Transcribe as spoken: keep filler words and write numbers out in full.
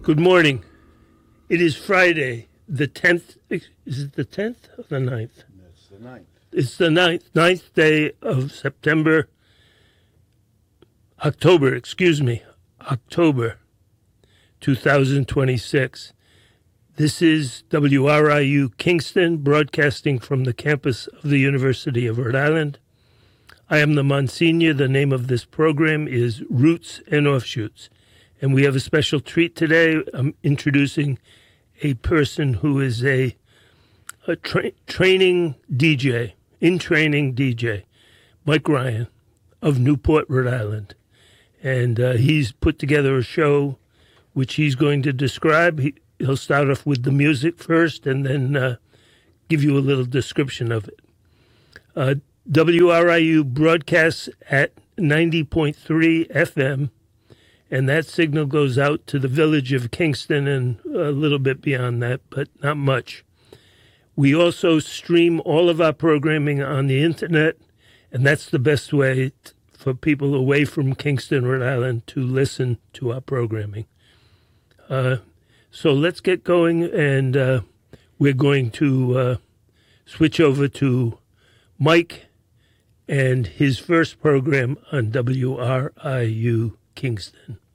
Good morning. It is Friday, the tenth. Is it the tenth or the ninth? It's the ninth. It's the ninth, ninth day of September, October, excuse me, October two thousand twenty-six. This is W R I U Kingston, broadcasting from the campus of the University of Rhode Island. I am the Monsignor. The name of this program is Roots and Offshoots. And we have a special treat today. I'm introducing a person who is a, a tra- training D J, in-training D J, Mike Ryan of Newport, Rhode Island. And uh, he's put together a show which he's going to describe. He, he'll start off with the music first and then uh, give you a little description of it. Uh, W R I U broadcasts at ninety point three F M. And that signal goes out to the village of Kingston and a little bit beyond that, but not much. We also stream all of our programming on the internet, and that's the best way t- for people away from Kingston, Rhode Island, to listen to our programming. Uh, so let's get going, and uh, we're going to uh, switch over to Mike and his first program on W R I U Kingston.